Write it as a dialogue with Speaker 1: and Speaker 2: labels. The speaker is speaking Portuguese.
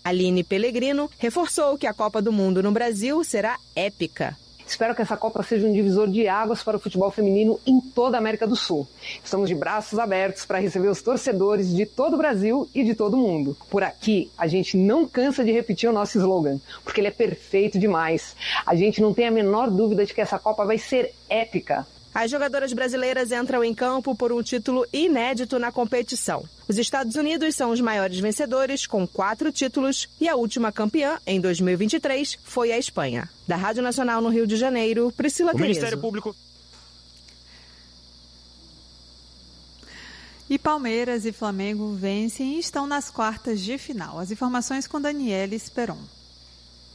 Speaker 1: Aline Pellegrino reforçou que a Copa do Mundo no Brasil será épica.
Speaker 2: Espero que essa Copa seja um divisor de águas para o futebol feminino em toda a América do Sul. Estamos de braços abertos para receber os torcedores de todo o Brasil e de todo o mundo. Por aqui, a gente não cansa de repetir o nosso slogan, porque ele é perfeito demais. A gente não tem a menor dúvida de que essa Copa vai ser épica.
Speaker 1: As jogadoras brasileiras entram em campo por um título inédito na competição. Os Estados Unidos são os maiores vencedores, com 4 títulos, e a última campeã, em 2023, foi a Espanha. Da Rádio Nacional no Rio de Janeiro, Priscila Terezo.
Speaker 3: Ministério Público.
Speaker 4: E Palmeiras e Flamengo vencem e estão nas quartas de final. As informações com Daniela Esperon.